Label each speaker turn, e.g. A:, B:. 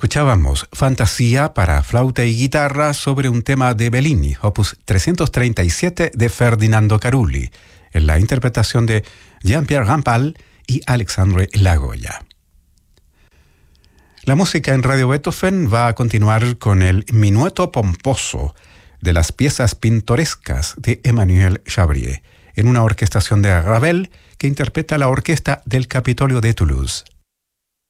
A: Escuchábamos Fantasía para flauta y guitarra sobre un tema de Bellini, opus 337 de Ferdinando Carulli, en la interpretación de Jean-Pierre Rampal y Alexandre Lagoya. La música en Radio Beethoven va a continuar con el Minueto Pomposo de las piezas pintorescas de Emmanuel Chabrier, en una orquestación de Ravel que interpreta la orquesta del Capitolio de Toulouse.